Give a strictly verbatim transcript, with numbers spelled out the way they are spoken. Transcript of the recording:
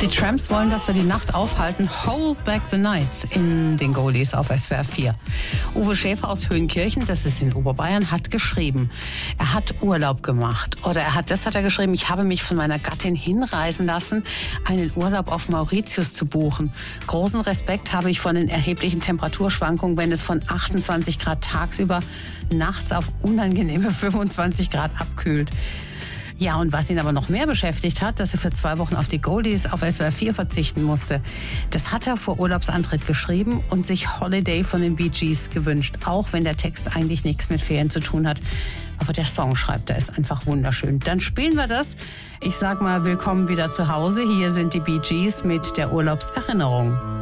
Die Tramps wollen, dass wir die Nacht aufhalten. Hold Back the Night in den Goldies auf S W R vier. Uwe Schäfer aus Höhenkirchen, das ist in Oberbayern, hat geschrieben, er hat Urlaub gemacht. Oder er hat, das hat er geschrieben, ich habe mich von meiner Gattin hinreisen lassen, einen Urlaub auf Mauritius zu buchen. Großen Respekt habe ich von den erheblichen Temperaturschwankungen, wenn es von achtundzwanzig Grad tagsüber nachts auf unangenehme fünfundzwanzig Grad abkühlt. Ja, und was ihn aber noch mehr beschäftigt hat, dass er für zwei Wochen auf die Goldies auf S W R vier verzichten musste. Das hat er vor Urlaubsantritt geschrieben und sich Holiday von den Bee Gees gewünscht. Auch wenn der Text eigentlich nichts mit Ferien zu tun hat. Aber der Song, schreibt er, ist einfach wunderschön. Dann spielen wir das. Ich sag mal, willkommen wieder zu Hause. Hier sind die Bee Gees mit der Urlaubserinnerung.